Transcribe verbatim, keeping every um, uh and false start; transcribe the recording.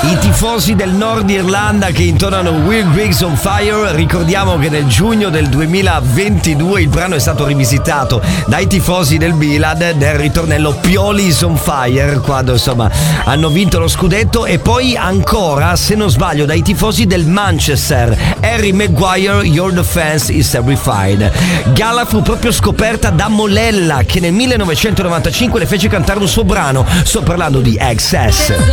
I tifosi del Nord Irlanda che intonano Will Griggs on Fire. Ricordiamo che nel giugno del duemilaventidue il brano è stato rivisitato dai tifosi del Milan del ritornello Pioli's on Fire, quando insomma hanno vinto lo scudetto. E poi ancora, se non sbaglio, dai tifosi del Manchester, Harry Maguire, Your Defense is Terrified. Gala fu proprio scoperta da Molella, che nel millenovecentonovantacinque le fece cantare un suo brano. Sto parlando di Excess.